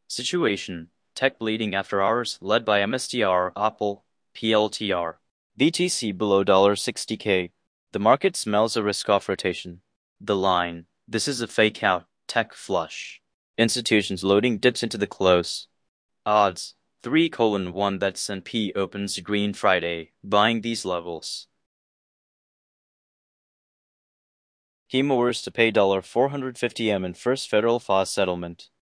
Situation: Tech bleeding after hours, led by MSTR, Apple, PLTR. BTC below $60K. The market smells a risk-off rotation. The line: this is a fake out, tech flush. Institutions loading dips into the close. Odds: 3:1 that S&P opens green Friday, buying these levels. HEMA wars to pay $450M in first federal FOS settlement.